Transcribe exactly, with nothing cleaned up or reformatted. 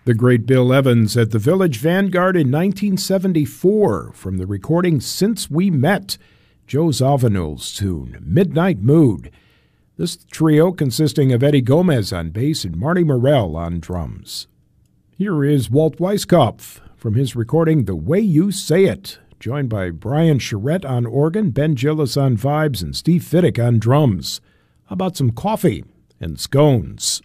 The great Bill Evans at the Village Vanguard in nineteen seventy-four from the recording Since We Met, Joe Zawinul's tune, Midnight Mood. This trio consisting of Eddie Gomez on bass and Marty Morell on drums. Here is Walt Weiskopf from his recording The Way You Say It, joined by Brian Charette on organ, Ben Gillis on vibes, and Steve Fiddick on drums. How about some coffee and scones?